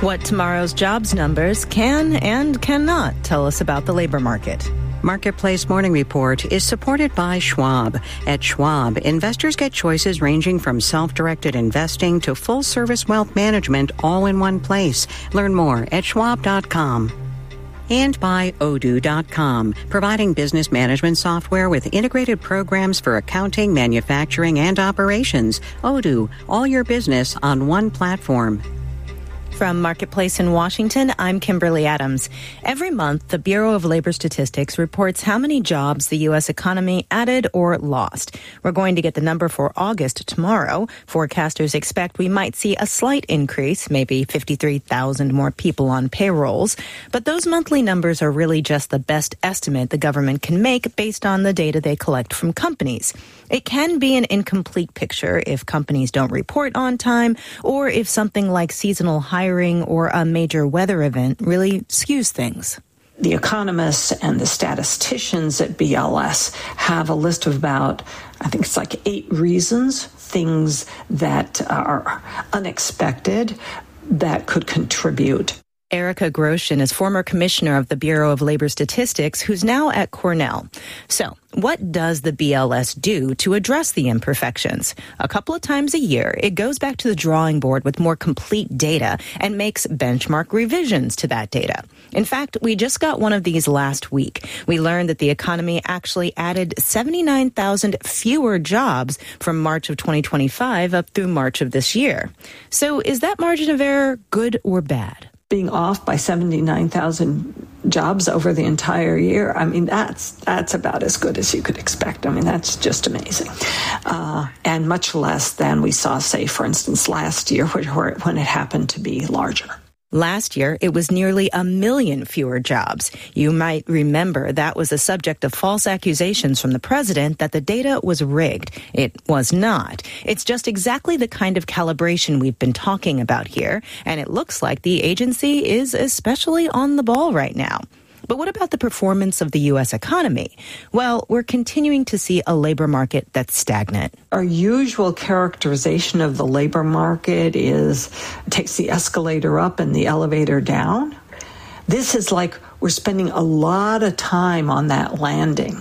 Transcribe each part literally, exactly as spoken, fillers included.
What tomorrow's jobs numbers can and cannot tell us about the labor market. Marketplace Morning Report is supported by Schwab. At Schwab, investors get choices ranging from self-directed investing to full-service wealth management all in one place. Learn more at schwab dot com. And by Odoo dot com, providing business management software with integrated programs for accounting, manufacturing, and operations. Odoo, all your business on one platform. From Marketplace in Washington, I'm Kimberly Adams. Every month, the Bureau of Labor Statistics reports how many jobs the U S economy added or lost. We're going to get the number for August tomorrow. Forecasters expect we might see a slight increase, maybe fifty-three thousand more people on payrolls. But those monthly numbers are really just the best estimate the government can make based on the data they collect from companies. It can be an incomplete picture if companies don't report on time or if something like seasonal hiring or a major weather event really skews things. The economists and the statisticians at B L S have a list of about, I think it's like eight reasons, things that are unexpected that could contribute. Erica Groshin is former commissioner of the Bureau of Labor Statistics, who's now at Cornell. So, what does the B L S do to address the imperfections? A couple of times a year, it goes back to the drawing board with more complete data and makes benchmark revisions to that data. In fact, we just got one of these last week. We learned that the economy actually added seventy-nine thousand fewer jobs from March of twenty twenty-five up through March of this year. So, is that margin of error good or bad? Being off by seventy-nine thousand jobs over the entire year, I mean, that's that's about as good as you could expect. I mean, that's just amazing. Uh, and much less than we saw, say, for instance, last year, where, when it happened to be larger. Last year, it was nearly a million fewer jobs. You might remember that was the subject of false accusations from the president that the data was rigged. It was not. It's just exactly the kind of calibration we've been talking about here, and it looks like the agency is especially on the ball right now. But what about the performance of the U S economy? Well, we're continuing to see a labor market that's stagnant. Our usual characterization of the labor market is it takes the escalator up and the elevator down. This is like we're spending a lot of time on that landing.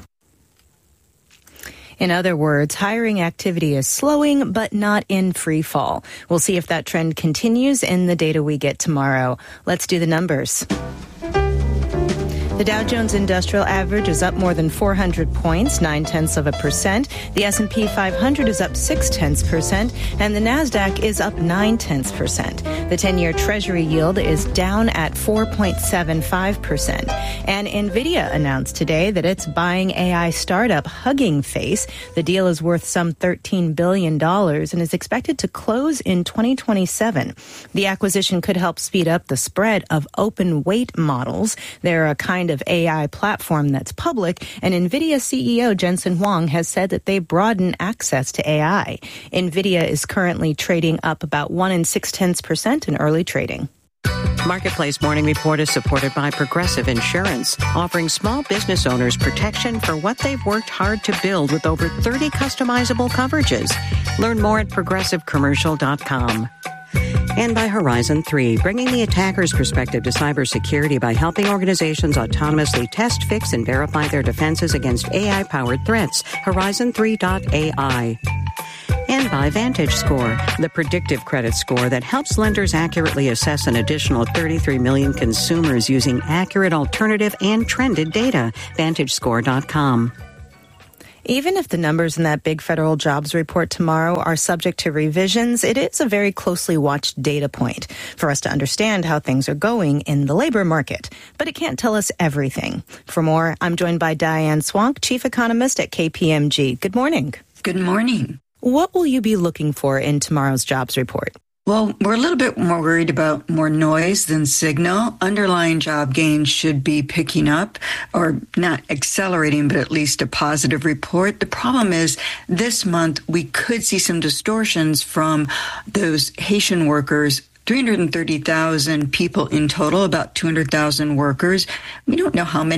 In other words, hiring activity is slowing, but not in free fall. We'll see if that trend continues in the data we get tomorrow. Let's do the numbers. The Dow Jones Industrial Average is up more than four hundred points, nine-tenths of a percent. The S and P five hundred is up six-tenths percent, and the NASDAQ is up nine-tenths percent. The ten-year Treasury yield is down at four point seven five percent. And NVIDIA announced today that it's buying A I startup Hugging Face. The deal is worth some thirteen billion dollars and is expected to close in twenty twenty-seven. The acquisition could help speed up the spread of open weight models. They're a kind of A I platform that's public, and NVIDIA C E O Jensen Huang has said that they broaden access to A I. NVIDIA is currently trading up about one and six-tenths percent in early trading. Marketplace Morning Report is supported by Progressive Insurance, offering small business owners protection for what they've worked hard to build with over thirty customizable coverages. Learn more at progressive commercial dot com. And by Horizon three, bringing the attacker's perspective to cybersecurity by helping organizations autonomously test, fix, and verify their defenses against A I-powered threats. Horizon three dot A I. And by VantageScore, the predictive credit score that helps lenders accurately assess an additional thirty-three million consumers using accurate alternative and trended data. Vantage Score dot com. Even if the numbers in that big federal jobs report tomorrow are subject to revisions, it is a very closely watched data point for us to understand how things are going in the labor market. But it can't tell us everything. For more, I'm joined by Diane Swonk, chief economist at K P M G. Good morning. Good morning. What will you be looking for in tomorrow's jobs report? Well, we're a little bit more worried about more noise than signal. Underlying job gains should be picking up, or not accelerating, but at least a positive report. The problem is this month we could see some distortions from those Haitian workers. three hundred thirty thousand people in total, about two hundred thousand workers. We don't know how many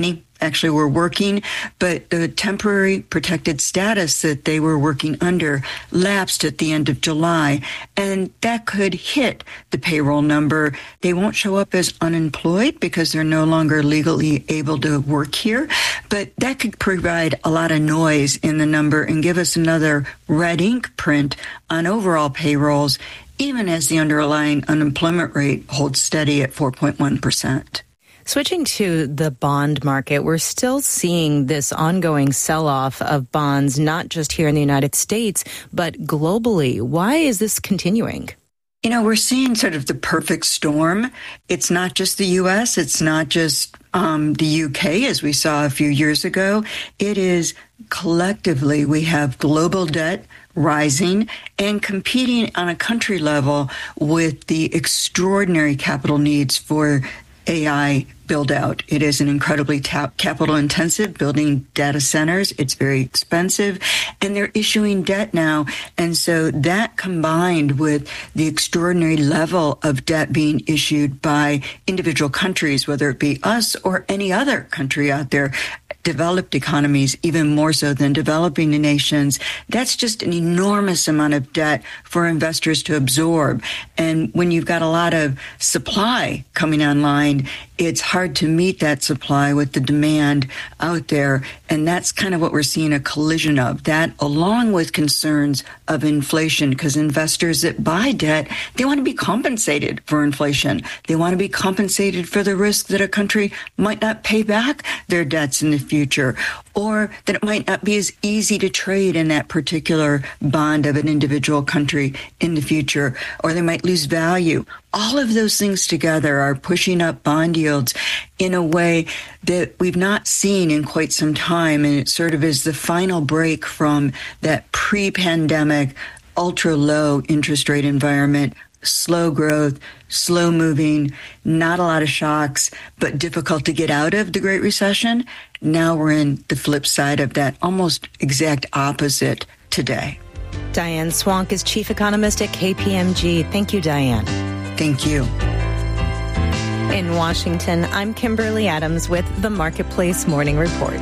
actually were working, but the temporary protected status that they were working under lapsed at the end of July, and that could hit the payroll number. They won't show up as unemployed because they're no longer legally able to work here, but that could provide a lot of noise in the number and give us another red ink print on overall payrolls, even as the underlying unemployment rate holds steady at four point one percent. Switching to the bond market, we're still seeing this ongoing sell-off of bonds, not just here in the United States, but globally. Why is this continuing? You know, we're seeing sort of the perfect storm. It's not just the U S, it's not just um, the U K, as we saw a few years ago. It is collectively, we have global debt rising and competing on a country level with the extraordinary capital needs for A I build out. It is an incredibly ta- capital intensive building data centers. It's very expensive, and they're issuing debt now. And so that combined with the extraordinary level of debt being issued by individual countries, whether it be us or any other country out there, developed economies, even more so than developing nations, that's just an enormous amount of debt for investors to absorb. And when you've got a lot of supply coming online, it's hard to meet that supply with the demand out there. And that's kind of what we're seeing a collision of. That, along with concerns of inflation, because investors that buy debt, they want to be compensated for inflation. They want to be compensated for the risk that a country might not pay back their debts in the future, or that it might not be as easy to trade in that particular bond of an individual country in the future, or they might lose value. All of those things together are pushing up bond yields in a way that we've not seen in quite some time. And it sort of is the final break from that pre-pandemic, ultra-low interest rate environment, slow growth, slow moving, not a lot of shocks, but difficult to get out of the Great Recession. Now we're in the flip side of that, almost exact opposite today. Diane Swonk is chief economist at K P M G. Thank you, Diane. Thank you. In Washington, I'm Kimberly Adams with the Marketplace Morning Report.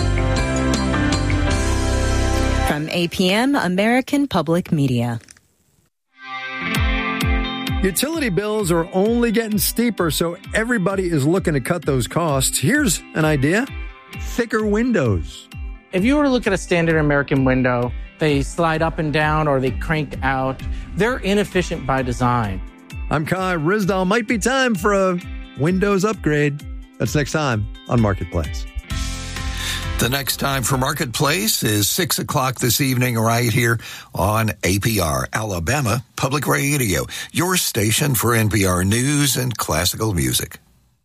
From A P M, American Public Media. Utility bills are only getting steeper, so everybody is looking to cut those costs. Here's an idea: thicker windows. If you were to look at a standard American window, they slide up and down or they crank out. They're inefficient by design. I'm Kai Ryssdal. Might be time for a Windows upgrade. That's next time on Marketplace. The next time for Marketplace is six o'clock this evening right here on A P R, Alabama Public Radio, your station for N P R news and classical music.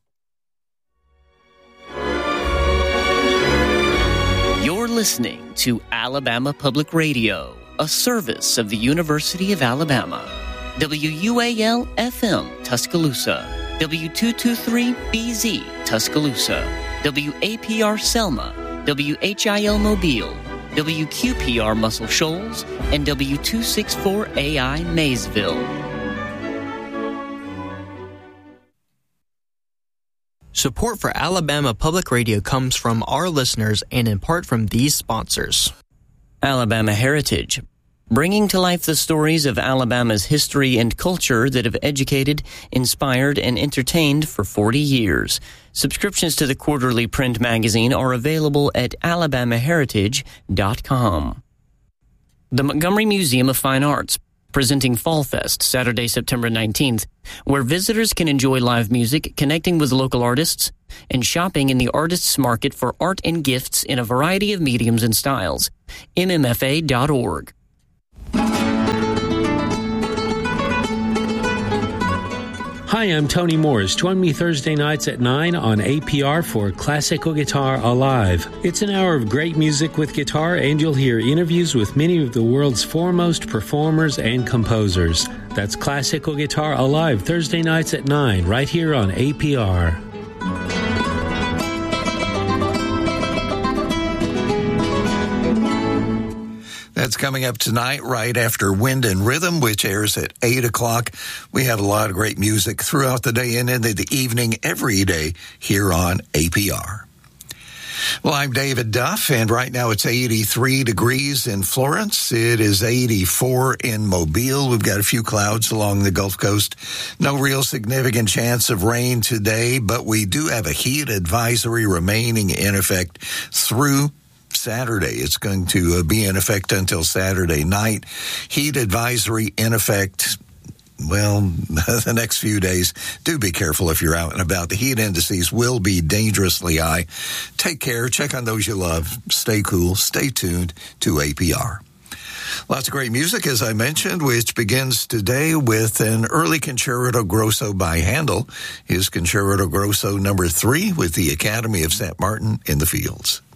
You're listening to Alabama Public Radio, a service of the University of Alabama. W U A L F M Tuscaloosa, W two twenty-three B Z Tuscaloosa, W A P R Selma, W H I L Mobile, W Q P R Muscle Shoals, and W two sixty-four A I Maysville. Support for Alabama Public Radio comes from our listeners and in part from these sponsors. Alabama Heritage, bringing to life the stories of Alabama's history and culture that have educated, inspired, and entertained for forty years. Subscriptions to the quarterly print magazine are available at alabama heritage dot com. The Montgomery Museum of Fine Arts, presenting Fall Fest Saturday, September nineteenth, where visitors can enjoy live music, connecting with local artists, and shopping in the artists' market for art and gifts in a variety of mediums and styles. M M F A dot org. Hi, I'm Tony Morris. Join me Thursday nights at nine on A P R for Classical Guitar Alive. It's an hour of great music with guitar, and you'll hear interviews with many of the world's foremost performers and composers. That's Classical Guitar Alive, Thursday nights at nine, right here on A P R. That's coming up tonight right after Wind and Rhythm, which airs at eight o'clock. We have a lot of great music throughout the day and into the evening every day here on A P R. Well, I'm David Duff, and right now it's eighty-three degrees in Florence. It is eighty-four in Mobile. We've got a few clouds along the Gulf Coast. No real significant chance of rain today, but we do have a heat advisory remaining in effect through Saturday. It's going to be in effect until Saturday night. Heat advisory in effect, well, the next few days. Do be careful if you're out and about. The heat indices will be dangerously high. Take care. Check on those you love. Stay cool. Stay tuned to A P R. Lots of great music, as I mentioned, which begins today with an early Concerto Grosso by Handel. His Concerto Grosso number three with the Academy of Saint Martin in the Fields.